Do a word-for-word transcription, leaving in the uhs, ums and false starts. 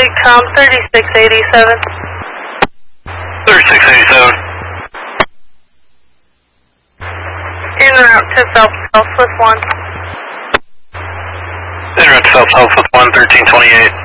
Wigcom thirty-six eighty-seven. thirty-six eighty-seven. En route to Phelps Health with one. En route to Phelps Health with one, thirteen twenty-eight.